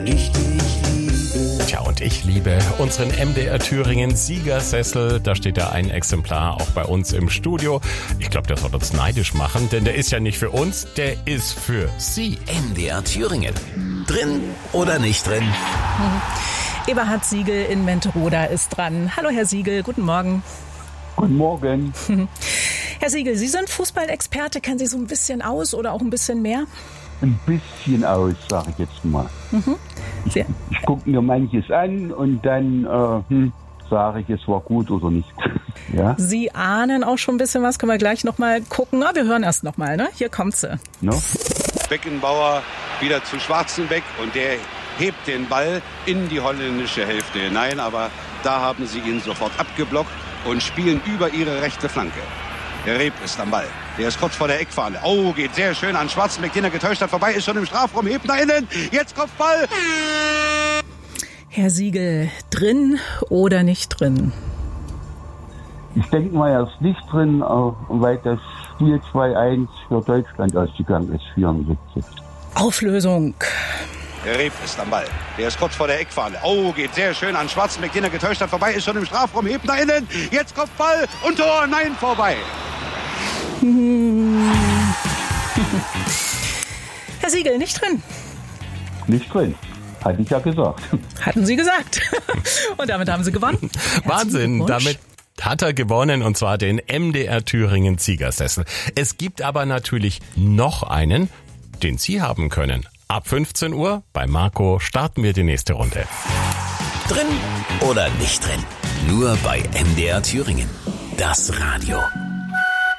Tja, und ich liebe unseren MDR Thüringen Siegersessel. Da steht da ein Exemplar auch bei uns im Studio. Ich glaube, der soll uns neidisch machen, denn der ist ja nicht für uns, der ist für Sie. MDR Thüringen. Drin oder nicht drin? Eberhard Siegel in Menteroda ist dran. Hallo Herr Siegel, guten Morgen. Guten Morgen. Herr Siegel, Sie sind Fußballexperte. Kennen Sie so ein bisschen aus oder auch ein bisschen mehr? Ein bisschen aus, sage ich jetzt mal. Ich gucke mir manches an und dann sage ich, es war gut oder nicht. Ja? Sie ahnen auch schon ein bisschen was. Können wir gleich nochmal gucken. Wir hören erst nochmal, ne? Hier kommt sie. No? Beckenbauer wieder zu Schwarzenbeck und der hebt den Ball in die holländische Hälfte hinein, aber da haben sie ihn sofort abgeblockt und spielen über ihre rechte Flanke. Der Reeb ist am Ball. Der ist kurz vor der Eckfahne. Oh, geht sehr schön an Schwarzenbeck, den er getäuscht hat. Vorbei, ist schon im Strafraum, hebt nach innen. Jetzt Kopfball. Herr Siegel, drin oder nicht drin? Ich denke mal, er ist nicht drin, weil das Spiel 2-1 für Deutschland ausgegangen ist, 74. Auflösung. Der Reeb ist am Ball. Der ist kurz vor der Eckfahne. Oh, geht sehr schön an Schwarzenbeck, den er getäuscht hat. Vorbei, ist schon im Strafraum, hebt nach innen. Jetzt Kopfball und Tor. Nein, vorbei. Herr Siegel, nicht drin. Nicht drin, hatte ich ja gesagt. Hatten Sie gesagt. Und damit haben Sie gewonnen. Wahnsinn, damit hat er gewonnen, und zwar den MDR Thüringen Siegersessel. Es gibt aber natürlich noch einen, den Sie haben können. Ab 15 Uhr bei Marco starten wir die nächste Runde. Drin oder nicht drin? Nur bei MDR Thüringen. Das Radio.